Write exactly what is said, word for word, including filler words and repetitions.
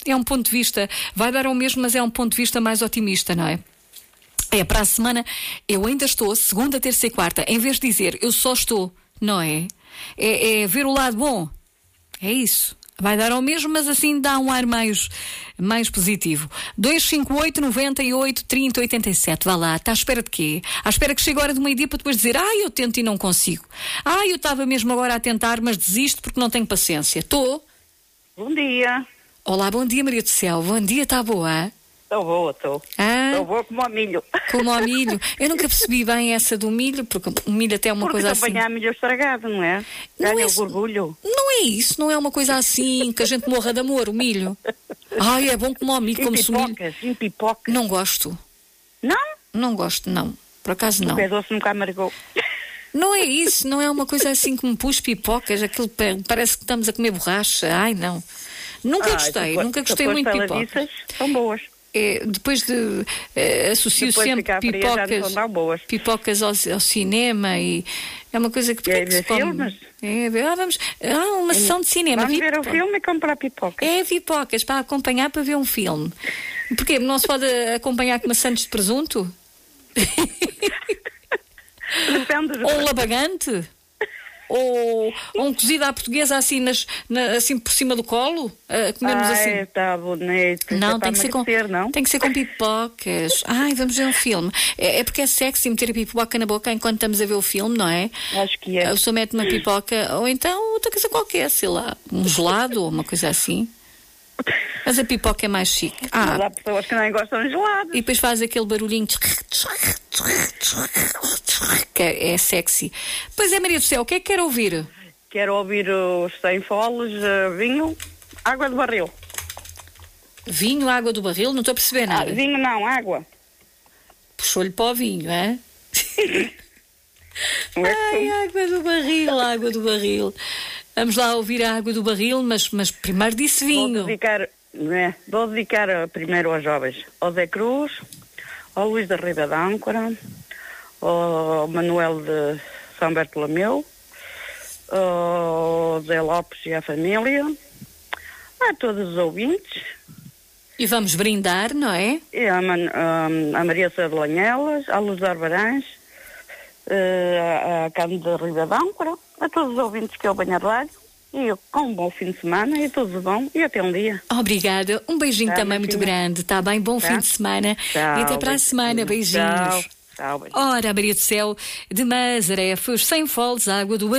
é um ponto de vista, vai dar ao mesmo, mas é um ponto de vista mais otimista, não é? É, para a semana eu ainda estou, segunda, terça e quarta, em vez de dizer eu só estou, não é? É, é ver o lado bom. É isso. Vai dar ao mesmo, mas assim dá um ar mais, mais positivo. dois cinco oito, nove oito, três zero oito sete. Vá lá, está à espera de quê? À espera que chegue a hora do meio-dia para depois dizer ah, eu tento e não consigo. Ah, eu estava mesmo agora a tentar, mas desisto porque não tenho paciência. Estou. Bom dia. Olá, bom dia, Maria do Céu. Bom dia, está boa? Estou boa, estou. Ah, Estou boa como ao milho. como ao milho. Eu nunca percebi bem essa do milho, porque o milho até é uma Porque coisa assim. apanhar milho estragado, não é? Não Ganha é o isso. orgulho. Não é isso, não é uma coisa assim que a gente morra de amor, o milho. Ai, é bom como ao milho, Em como se o milho. pipocas, em pipocas. Não gosto. Não? Não gosto, não. Por acaso não. O pé doce nunca amargou. Não é isso, não é uma coisa assim que me pus pipocas, aquilo pa- parece que estamos a comer borracha. Ai, não. Nunca Ah, gostei, depois- nunca gostei depois muito de pipocas. taladiças São boas. É, depois de eh, associo Depois de sempre ficar fria, já não pipocas, são tão boas. pipocas ao, ao cinema e é uma coisa que, porque E é aí que se ver come? filmes? É, ver- ah, vamos, ah, uma sessão de cinema. Vamos ver o pipo- filme e comprar pipoca. É pipocas para acompanhar para ver um filme. Porquê? Não se pode acompanhar com maçãs de presunto? Depende do... Ou um labagante? Ou, ou um cozido à portuguesa assim, nas, na- assim por cima do colo? A comermos assim? Ai, está bonito. Não, Isso é tem que, ser com, para emagrecer, não? tem que ser com pipocas. Ai, vamos ver um filme. É, é porque é sexy meter a pipoca na boca enquanto estamos a ver o filme, não é? Acho que é. A pessoa mete uma pipoca, ou então outra coisa qualquer, sei lá, um gelado ou uma coisa assim. Mas a pipoca é mais chique. Mas Ah, há pessoas que nem gostam de gelado. e depois faz aquele barulhinho que é, é sexy. Pois é, Maria do Céu, o que é que quer ouvir? Quero ouvir os sem foles, eh, vinho, água de barril. Vinho, água do barril? Não estou a perceber Ah, nada. vinho não, água. Puxou-lhe para o vinho, é? Não é Ai, que- água do barril, água do barril. Vamos lá ouvir a água do barril, mas, mas primeiro disse Vou vinho. dedicar, né, vou dedicar eh, primeiro aos jovens. Ao Zé Cruz, ao Luís da Riba da Âncora, ao Manuel de São Bartolomeu, ao Zé Lopes e à família, a todos os ouvintes, E vamos brindar, não é? e a, Man, a, a Maria Sá de Lanhelas, a Luz Arbarães, a, a Cândida Riba da Âncora, a todos os ouvintes que eu venho a rádio, e eu, com um bom fim de semana, e tudo bom, e até um dia. Obrigada. Um beijinho Tá, também muito beijinho. grande. Está bem? Bom Tá. fim de semana. Tchau, e até para a semana. Beijinhos. Tchau, tchau, beijinhos. Ora, Maria do Céu de Mazarefos, sem foles, água do